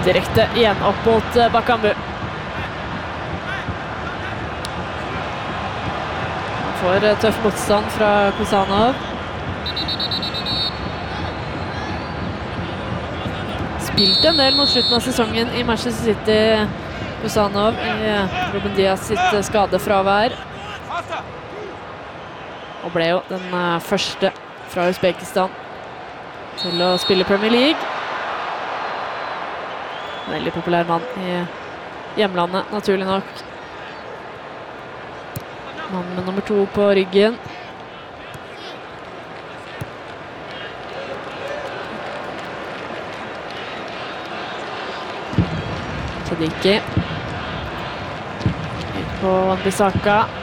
Direkte igjen opp mot Bakambu. Han får tøff motstand fra Kusanov. Spilte en del mot slutten av sesongen i Manchester City, Kusanov, i Ruben Dias sitt skadefravær. Og ble jo den første fra Uzbekistan til å spille Premier League. Veldig populær mann i hjemlandet, naturlig nok. Mann med nummer 2 på ryggen. Sadiki. Ut på Wan-Bissaka.